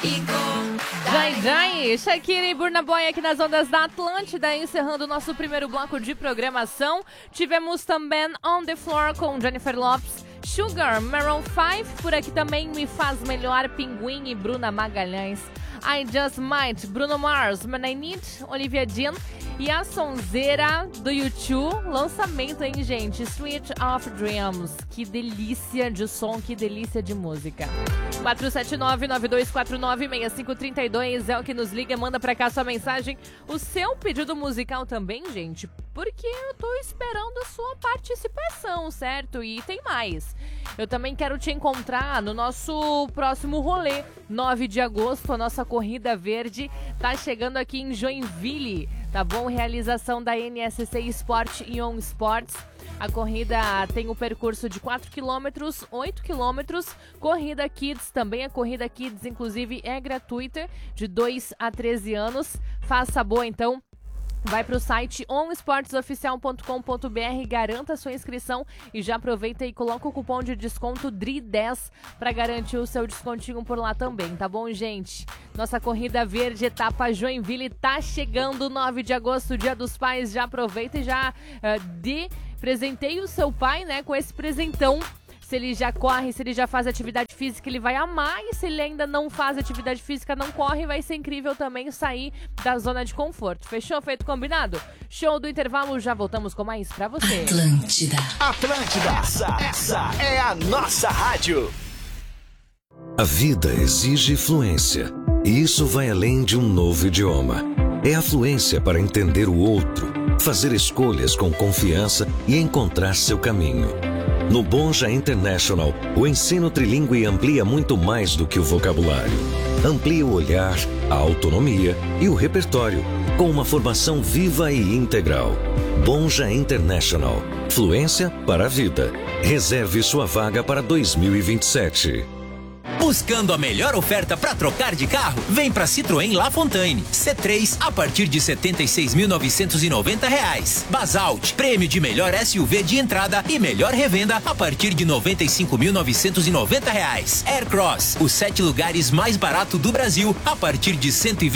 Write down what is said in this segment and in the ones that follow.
Jai, Shakira e Burna Boy aqui nas ondas da Atlântida, encerrando o nosso primeiro bloco de programação. Tivemos também On The Floor com Jennifer Lopez, Sugar, Maroon 5, por aqui também Me Faz Melhor, Pinguim e Bruna Magalhães, I Just Might, Bruno Mars, Man I Need, Olivia Dean e a sonzeira do U2, lançamento, hein, gente? Street of Dreams. Que delícia de som, que delícia de música. 479-9249-6532 é o que nos liga, manda pra cá sua mensagem, o seu pedido musical também, gente, porque eu tô esperando a sua participação, certo? E tem mais. Eu também quero te encontrar no nosso próximo rolê, 9 de agosto, a nossa Corrida Verde tá chegando aqui em Joinville, tá bom? Realização da NSC Sport e On Sports. A corrida tem o percurso de 4 km, 8 km, Corrida Kids, também a Corrida Kids, inclusive, é gratuita, de 2 a 13 anos. Faça boa, então. Vai para o site onesportesoficial.com.br, garanta sua inscrição e já aproveita e coloca o cupom de desconto DRI10 para garantir o seu descontinho por lá também, tá bom, gente? Nossa Corrida Verde, etapa Joinville, tá chegando 9 de agosto, Dia dos Pais, já aproveita e já presenteie o seu pai, né, com esse presentão. Se ele já corre, se ele já faz atividade física, ele vai amar. E se ele ainda não faz atividade física, não corre, vai ser incrível também sair da zona de conforto. Fechou? Feito combinado? Show do intervalo, já voltamos com mais pra você. Atlântida, essa é a nossa rádio. A vida exige fluência. E isso vai além de um novo idioma. É a fluência para entender o outro, fazer escolhas com confiança e encontrar seu caminho. No Bonja International, o ensino trilíngue amplia muito mais do que o vocabulário. Amplia o olhar, a autonomia e o repertório, com uma formação viva e integral. Bonja International. Fluência para a vida. Reserve sua vaga para 2027. Buscando a melhor oferta para trocar de carro? Vem para Citroën La Fontaine. C3 a partir de R$ 76.990. Basalt, prêmio de melhor SUV de entrada e melhor revenda a partir de R$ 95.990. Aircross, os 7 lugares mais barato do Brasil a partir de R$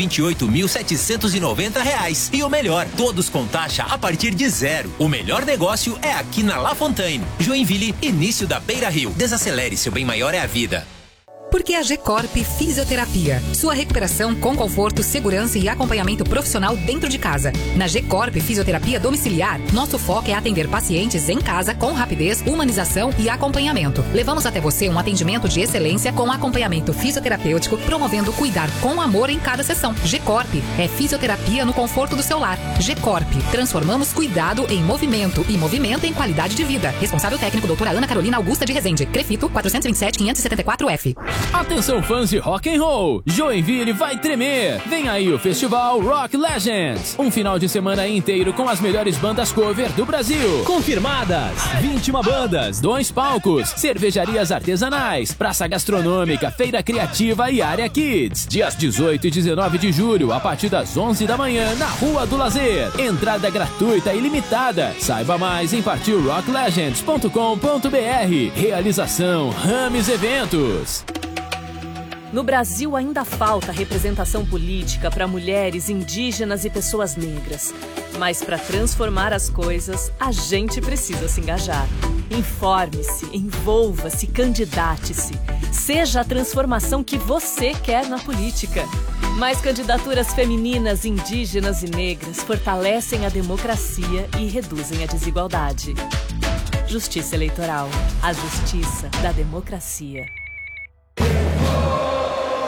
128.790. E o melhor, todos com taxa a partir de zero. O melhor negócio é aqui na La Fontaine. Joinville, início da Beira Rio. Desacelere, seu bem maior é a vida. Porque a G-Corp Fisioterapia. Sua recuperação com conforto, segurança e acompanhamento profissional dentro de casa. Na G-Corp Fisioterapia Domiciliar, nosso foco é atender pacientes em casa com rapidez, humanização e acompanhamento. Levamos até você um atendimento de excelência com acompanhamento fisioterapêutico, promovendo cuidar com amor em cada sessão. G-Corp é fisioterapia no conforto do seu lar. G-Corp, transformamos cuidado em movimento e movimento em qualidade de vida. Responsável técnico, doutora Ana Carolina Augusta de Rezende. Crefito 427-574F. Atenção, fãs de rock and roll, Joinville vai tremer. Vem aí o festival Rock Legends, um final de semana inteiro com as melhores bandas cover do Brasil. Confirmadas, 21 bandas, 2 palcos, cervejarias artesanais, praça gastronômica, feira criativa e área kids. Dias 18 e 19 de julho, a partir das 11 da manhã, na Rua do Lazer. Entrada gratuita e limitada. Saiba mais em partilrocklegends.com.br. Realização Rames Eventos. No Brasil ainda falta representação política para mulheres, indígenas e pessoas negras. Mas para transformar as coisas, a gente precisa se engajar. Informe-se, envolva-se, candidate-se. Seja a transformação que você quer na política. Mais candidaturas femininas, indígenas e negras fortalecem a democracia e reduzem a desigualdade. Justiça Eleitoral. A justiça da democracia.